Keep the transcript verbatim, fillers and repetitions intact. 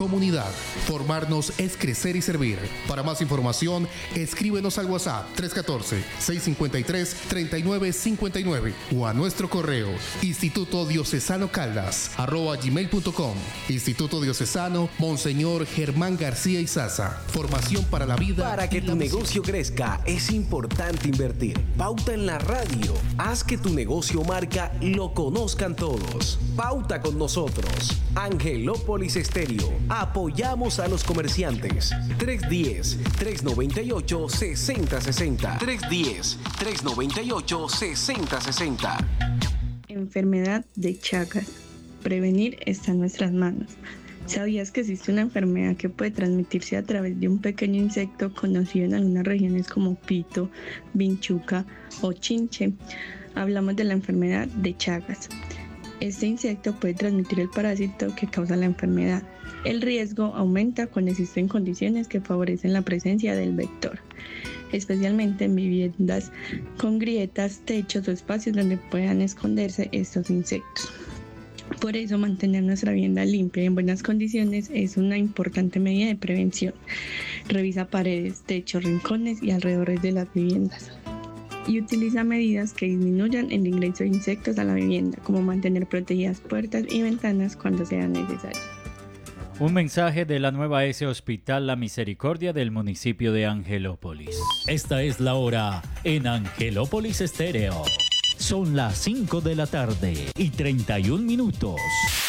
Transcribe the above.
comunidad. Formarnos es crecer y servir. Para más información, escríbenos al WhatsApp tres uno cuatro, seis cinco tres, tres nueve cinco nueve o a nuestro correo instituto diocesano caldas arroba gmail punto com. Instituto Diocesano Monseñor Germán García Izaza. Formación para la vida. Para que tu negocio crezca es importante invertir. Pauta en la radio. Haz que tu negocio o marca lo conozcan todos. Pauta con nosotros. Angelópolis Estéreo. Apoyamos a los comerciantes. tres uno cero, tres nueve ocho, seis cero seis cero. tres uno cero, tres nueve ocho, seis cero seis cero. Enfermedad de Chagas. Prevenir está en nuestras manos. ¿Sabías que existe una enfermedad que puede transmitirse a través de un pequeño insecto conocido en algunas regiones como pito, vinchuca o chinche? Hablamos de la enfermedad de Chagas. Este insecto puede transmitir el parásito que causa la enfermedad. El riesgo aumenta cuando existen condiciones que favorecen la presencia del vector, especialmente en viviendas con grietas, techos o espacios donde puedan esconderse estos insectos. Por eso, mantener nuestra vivienda limpia y en buenas condiciones es una importante medida de prevención. Revisa paredes, techos, rincones y alrededores de las viviendas. Y utiliza medidas que disminuyan el ingreso de insectos a la vivienda, como mantener protegidas puertas y ventanas cuando sea necesario. Un mensaje de la Nueva S Hospital La Misericordia del municipio de Angelópolis. Esta es la hora en Angelópolis Estéreo. Son las cinco de la tarde y treinta y un minutos.